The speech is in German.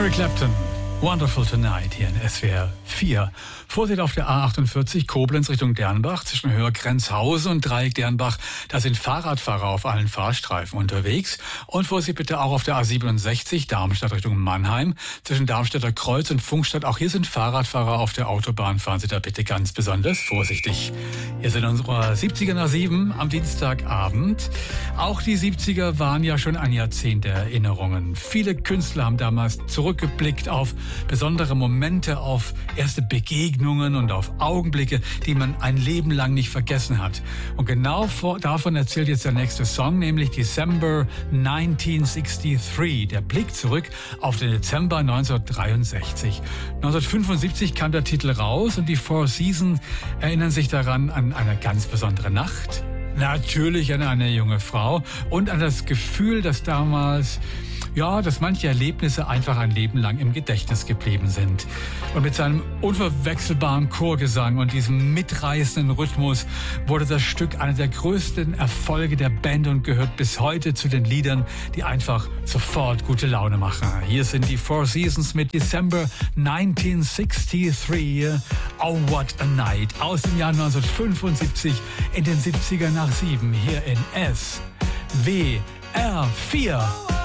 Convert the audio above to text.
Eric Clapton, Wonderful Tonight hier in SWR 4. Vorsicht auf der A48 Koblenz Richtung Dernbach zwischen Höher-Grenzhausen und Dreieck Dernbach. Da sind Fahrradfahrer auf allen Fahrstreifen unterwegs. Und Vorsicht bitte auch auf der A67 Darmstadt Richtung Mannheim zwischen Darmstädter Kreuz und Funkstadt. Auch hier sind Fahrradfahrer auf der Autobahn. Fahren Sie da bitte ganz besonders vorsichtig. Hier sind unsere 70er nach 7 am Dienstagabend. Auch die 70er waren ja schon ein Jahrzehnt der Erinnerungen. Viele Künstler haben damals zurückgeblickt auf besondere Momente, auf erste Begegnungen und auf Augenblicke, die man ein Leben lang nicht vergessen hat. Und genau davon erzählt jetzt der nächste Song, nämlich December 1963. Der Blick zurück auf den Dezember 1963. 1975 kam der Titel raus und die Four Seasons erinnern sich daran an eine ganz besondere Nacht. Natürlich an eine junge Frau und an das Gefühl, dass damals, dass manche Erlebnisse einfach ein Leben lang im Gedächtnis geblieben sind. Und mit seinem unverwechselbaren Chorgesang und diesem mitreißenden Rhythmus wurde das Stück einer der größten Erfolge der Band und gehört bis heute zu den Liedern, die einfach sofort gute Laune machen. Hier sind die Four Seasons mit December 1963. Oh, what a night. Aus dem Jahr 1975 in den 70er nach 7 hier in SWR 4.